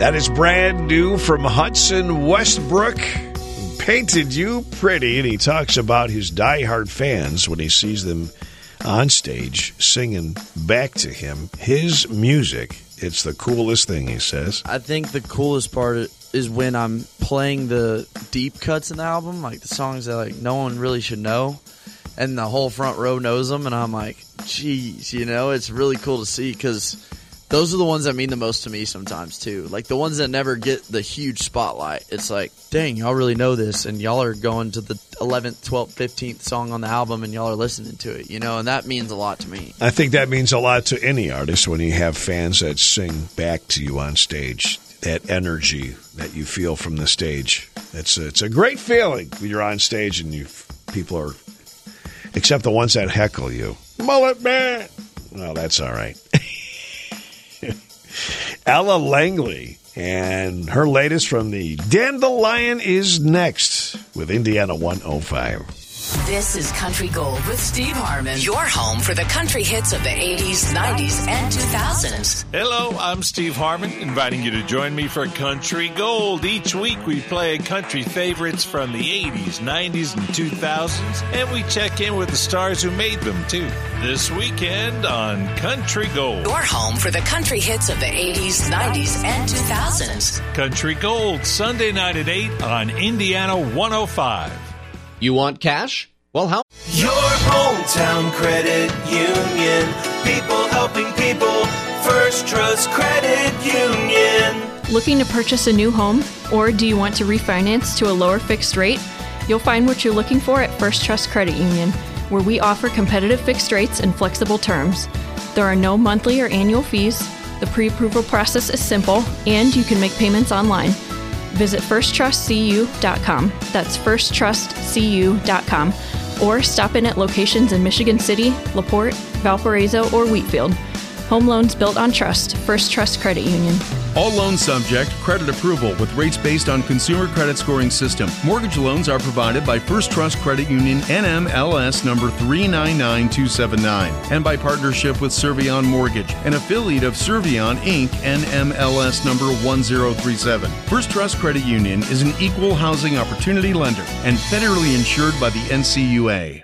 That is brand new from Hudson Westbrook. Painted You Pretty, and he talks about his diehard fans when he sees them on stage singing back to him his music. It's the coolest thing, he says. I think the coolest part is when I'm playing the deep cuts in the album, like the songs that like no one really should know, and the whole front row knows them, and I'm like, geez, it's really cool to see, because those are the ones that mean the most to me sometimes, too. Like, the ones that never get the huge spotlight. It's like, dang, y'all really know this, and y'all are going to the 11th, 12th, 15th song on the album, and y'all are listening to it, and that means a lot to me. I think that means a lot to any artist when you have fans that sing back to you on stage. That energy that you feel from the stage. It's a great feeling when you're on stage and people are, except the ones that heckle you. Mullet man! Well, that's all right. Ella Langley and her latest from the Dandelion is next with Indiana 105. This is Country Gold with Steve Harmon, your home for the country hits of the 80s, 90s, and 2000s. Hello, I'm Steve Harmon, inviting you to join me for Country Gold. Each week we play country favorites from the 80s, 90s, and 2000s, and we check in with the stars who made them, too. This weekend on Country Gold. Your home for the country hits of the 80s, 90s, and 2000s. Country Gold, Sunday night at 8 on Indiana 105. You want cash? Well, how? Your hometown credit union. People helping people. First Trust Credit Union. Looking to purchase a new home? Or do you want to refinance to a lower fixed rate? You'll find what you're looking for at First Trust Credit Union, where we offer competitive fixed rates and flexible terms. There are no monthly or annual fees. The pre-approval process is simple, and you can make payments online. Visit firsttrustcu.com. That's firsttrustcu.com. Or stop in at locations in Michigan City, LaPorte, Valparaiso, or Wheatfield. Home loans built on trust. First Trust Credit Union. All loans subject to credit approval with rates based on consumer credit scoring system. Mortgage loans are provided by First Trust Credit Union, NMLS number 399279, and by partnership with Servion Mortgage, an affiliate of Servion Inc., NMLS number 1037. First Trust Credit Union is an equal housing opportunity lender and federally insured by the NCUA.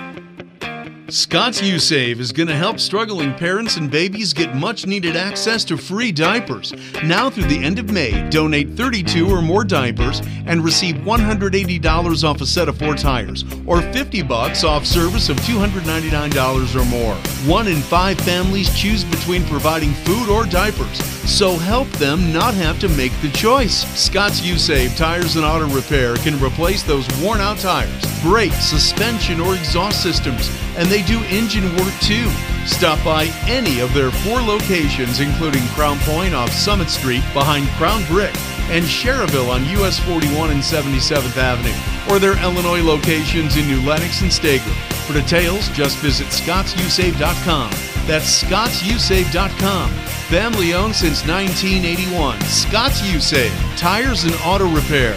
Scott's U-Save is going to help struggling parents and babies get much-needed access to free diapers. Now through the end of May, donate 32 or more diapers and receive $180 off a set of 4 tires, or $50 off service of $299 or more. 1 in 5 families choose between providing food or diapers, so help them not have to make the choice. Scott's U-Save Tires and Auto Repair can replace those worn-out tires, brake, suspension, or exhaust systems, and they do engine work too. Stop by any of their 4 locations, including Crown Point off Summit Street behind Crown Brick, and Cherville on US 41 and 77th Avenue, or their Illinois locations in New Lenox and Stager. For details, just visit ScottsUSave.com. That's ScottsUSave.com. Family owned since 1981. Scott's U-Save, tires and auto repair.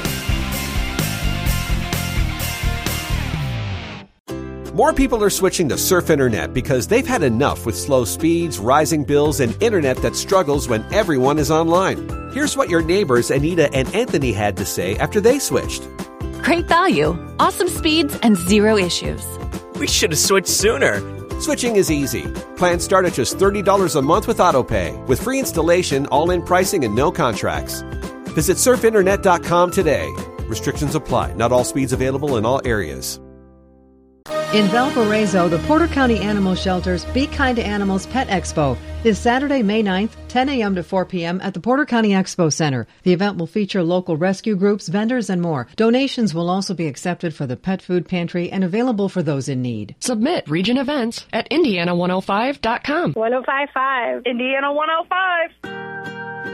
More people are switching to Surf Internet because they've had enough with slow speeds, rising bills, and internet that struggles when everyone is online. Here's what your neighbors Anita and Anthony had to say after they switched. Great value, awesome speeds, and 0 issues. We should have switched sooner. Switching is easy. Plans start at just $30 a month with AutoPay, with free installation, all-in pricing, and no contracts. Visit surfinternet.com today. Restrictions apply. Not all speeds available in all areas. In Valparaiso, the Porter County Animal Shelter's Be Kind to Animals Pet Expo is Saturday, May 9th, 10 a.m. to 4 p.m. at the Porter County Expo Center. The event will feature local rescue groups, vendors, and more. Donations will also be accepted for the pet food pantry and available for those in need. Submit region events at Indiana105.com. 105.5, Indiana 105.